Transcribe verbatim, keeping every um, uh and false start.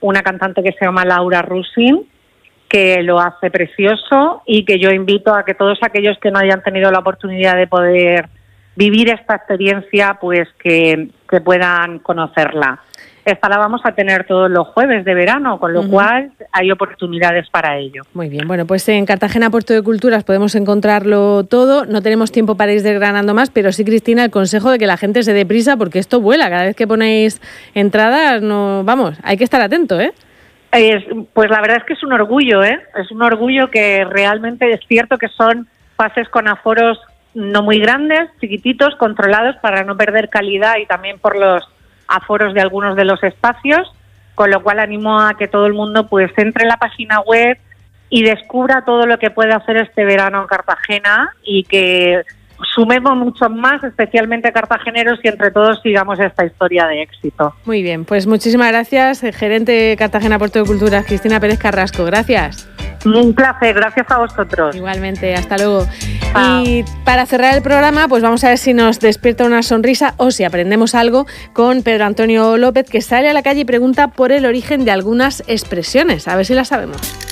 una cantante que se llama Laura Rusin, que lo hace precioso y que yo invito a que todos aquellos que no hayan tenido la oportunidad de poder vivir esta experiencia, pues que, que puedan conocerla. Esta la vamos a tener todos los jueves de verano, con lo uh-huh. cual hay oportunidades para ello. Muy bien, bueno, pues en Cartagena Puerto de Culturas podemos encontrarlo todo. No tenemos tiempo para ir desgranando más, pero sí, Cristina, el consejo de que la gente se dé prisa porque esto vuela. Cada vez que ponéis entradas, no, vamos, hay que estar atento, ¿eh? Es, pues la verdad es que es un orgullo, ¿eh? Es un orgullo que realmente es cierto que son pases con aforos no muy grandes, chiquititos, controlados para no perder calidad y también por los aforos de algunos de los espacios, con lo cual animo a que todo el mundo pues entre en la página web y descubra todo lo que puede hacer este verano en Cartagena y que sumemos mucho más, especialmente cartageneros, y entre todos sigamos esta historia de éxito. Muy bien, pues muchísimas gracias, gerente de Cartagena Puerto de Culturas, Cristina Pérez Carrasco. Gracias. Un placer, gracias a vosotros. Igualmente, hasta luego. Chao. Y para cerrar el programa, pues vamos a ver si nos despierta una sonrisa o si aprendemos algo con Pedro Antonio López, que sale a la calle y pregunta por el origen de algunas expresiones. A ver si las sabemos.